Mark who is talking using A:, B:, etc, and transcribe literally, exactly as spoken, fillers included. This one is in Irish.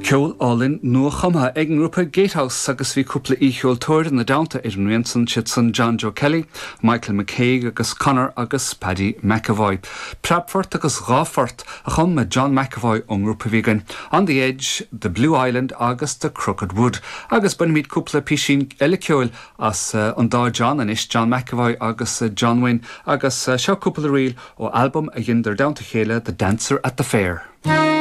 A: Ceol Allin nua chuma ag an grúpa Gatehouse agus bhí cúpla ícheol tóir na Downta ar an Rianson Chitson John Joe Kelly, Michael McCaig agus Connor agus Paddy McAvoy. Prapfort agus Gáfort a chum me John McAvoy an grúpa bhígan. On the Edge, the Blue Island agus the Crooked Wood. Agus bun míad cúpla pishin eile ceol as uh, an dá John an is John McAvoy agus uh, John Wynne agus uh, seo cúpla riil ó album a ghinder Downta chéile The Dancer at the Fair.